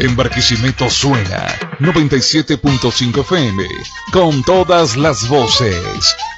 En Barquisimeto suena 97.5 FM, con todas las voces.